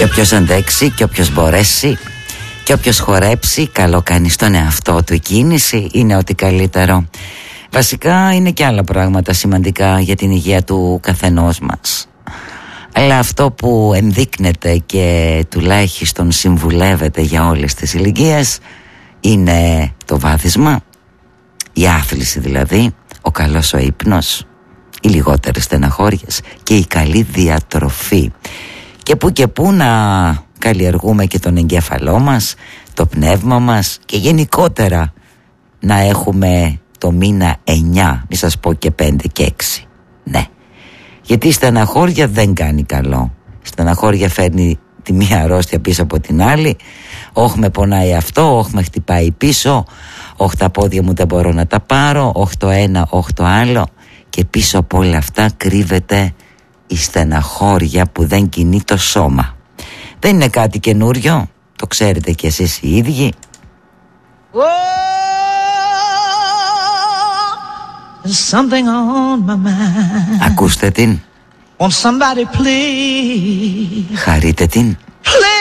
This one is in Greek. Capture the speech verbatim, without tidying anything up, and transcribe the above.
Και όποιος αντέξει και όποιος μπορέσει και όποιος χορέψει, καλό κάνει στον εαυτό του. Η κίνηση είναι ό,τι καλύτερο. Βασικά είναι και άλλα πράγματα σημαντικά για την υγεία του καθενός μας. Αλλά αυτό που ενδείκνεται και τουλάχιστον συμβουλεύεται για όλες τις ηλικίες είναι το βάδισμα, η άθληση δηλαδή, ο καλός ο ύπνος, οι λιγότερες στεναχώριες και η καλή διατροφή. Και που και που να καλλιεργούμε και τον εγκέφαλό μας, το πνεύμα μας και γενικότερα να έχουμε το μήνα εννιά, μη σας πω και πέντε και έξι. Ναι, γιατί η στεναχώρια δεν κάνει καλό. Η στεναχώρια φέρνει τη μία αρρώστια πίσω από την άλλη. Όχι με πονάει αυτό, όχι με χτυπάει πίσω, όχι τα πόδια μου δεν μπορώ να τα πάρω, όχι το ένα, όχι το άλλο. Και πίσω από όλα αυτά κρύβεται η στεναχώρια που δεν κινεί το σώμα. Δεν είναι κάτι καινούριο, το ξέρετε κι εσείς οι ίδιοι. Something on my mind. Ακούστε την. Won't somebody please? Χαρείτε την. Please.